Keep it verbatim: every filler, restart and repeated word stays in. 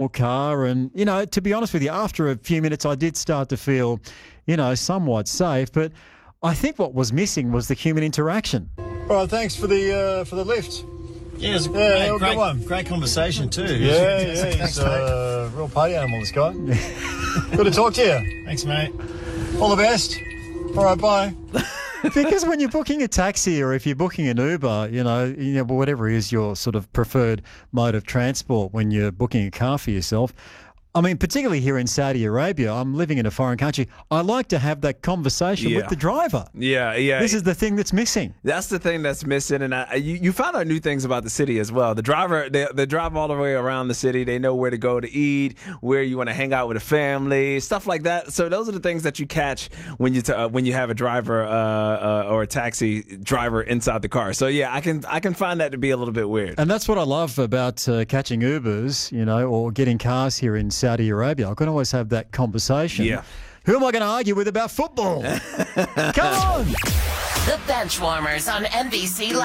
normal car. And, you know, to be honest with you, after a few minutes, I did start to feel, you know, somewhat safe. But I think what was missing was the human interaction. All right, thanks for the uh, for the lift. Yeah, it was a Yeah, great, good great, one. great conversation too. Yeah, yeah, he's a real party animal, this guy. Good to talk to you. Thanks, mate. All the best. All right, bye. Because when you're booking a taxi or if you're booking an Uber, you know, you know, whatever is your sort of preferred mode of transport when you're booking a car for yourself, I mean, particularly here in Saudi Arabia, I'm living in a foreign country. I like to have that conversation Yeah. with the driver. Yeah, yeah. This is the thing that's missing. That's the thing that's missing, and I, you, you found out new things about the city as well. The driver, they, they drive all the way around the city. They know where to go to eat, where you want to hang out with a family, stuff like that. So those are the things that you catch when you t- uh, when you have a driver uh, uh, or a taxi driver inside the car. So yeah, I can I can find that to be a little bit weird. And that's what I love about uh, catching Ubers, you know, or getting cars here in Saudi Arabia. I can always have that conversation. Yeah. Who am I going to argue with about football? Come on! The Benchwarmers on N B C Live.